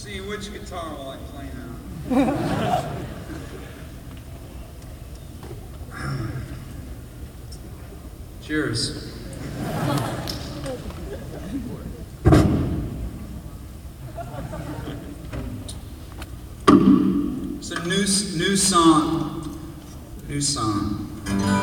See which guitar will I play now? Cheers. It's a new song. New song.